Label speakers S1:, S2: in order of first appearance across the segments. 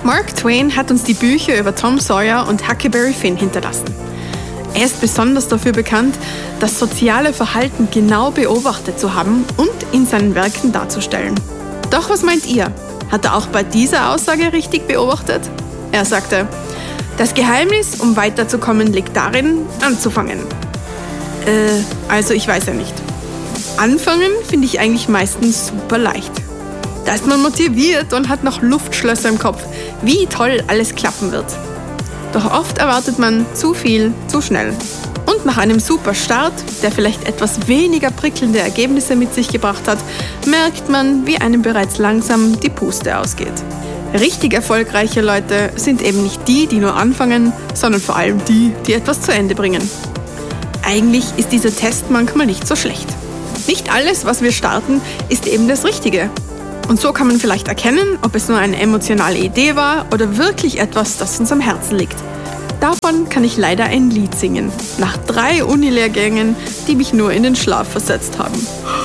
S1: Mark Twain hat uns die Bücher über Tom Sawyer und Huckleberry Finn hinterlassen. Er ist besonders dafür bekannt, das soziale Verhalten genau beobachtet zu haben und in seinen Werken darzustellen. Doch was meint ihr? Hat er auch bei dieser Aussage richtig beobachtet? Er sagte, das Geheimnis, um weiterzukommen, liegt darin, anzufangen. Also ich weiß ja nicht. Anfangen finde ich eigentlich meistens super leicht. Da ist man motiviert und hat noch Luftschlösser im Kopf, wie toll alles klappen wird. Doch oft erwartet man zu viel, zu schnell. Und nach einem super Start, der vielleicht etwas weniger prickelnde Ergebnisse mit sich gebracht hat, merkt man, wie einem bereits langsam die Puste ausgeht. Richtig erfolgreiche Leute sind eben nicht die, die nur anfangen, sondern vor allem die, die etwas zu Ende bringen. Eigentlich ist dieser Test manchmal nicht so schlecht. Nicht alles, was wir starten, ist eben das Richtige. Und so kann man vielleicht erkennen, ob es nur eine emotionale Idee war oder wirklich etwas, das uns am Herzen liegt. Davon kann ich leider ein Lied singen, nach 3 Unilehrgängen, die mich nur in den Schlaf versetzt haben.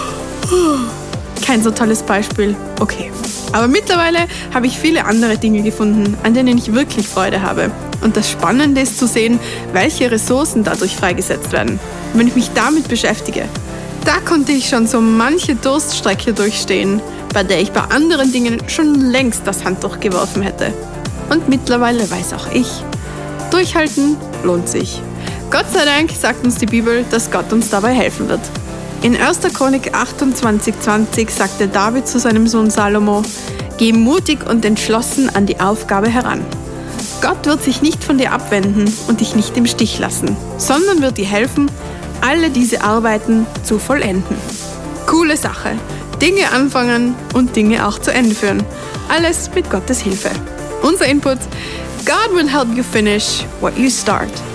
S1: Kein so tolles Beispiel, okay. Aber mittlerweile habe ich viele andere Dinge gefunden, an denen ich wirklich Freude habe. Und das Spannende ist zu sehen, welche Ressourcen dadurch freigesetzt werden. Und wenn ich mich damit beschäftige, da konnte ich schon so manche Durststrecke durchstehen, bei der ich bei anderen Dingen schon längst das Handtuch geworfen hätte. Und mittlerweile weiß auch ich, durchhalten lohnt sich. Gott sei Dank sagt uns die Bibel, dass Gott uns dabei helfen wird. In 1. Chronik 28,20 sagte David zu seinem Sohn Salomo, geh mutig und entschlossen an die Aufgabe heran. Gott wird sich nicht von dir abwenden und dich nicht im Stich lassen, sondern wird dir helfen, alle diese Arbeiten zu vollenden. Coole Sache. Dinge anfangen und Dinge auch zu Ende führen. Alles mit Gottes Hilfe. Unser Input: God will help you finish what you start.